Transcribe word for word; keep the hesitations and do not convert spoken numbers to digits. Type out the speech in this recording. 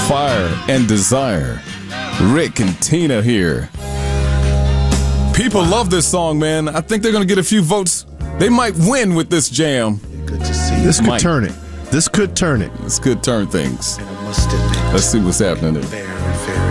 Fire and Desire. Rick and Tina here. People love this song, man. I think they're going to get a few votes. They might win with this jam. Good to see you. This could Mike. turn it. This could turn it. This could turn things. And I must admit, Let's see what's happening there. very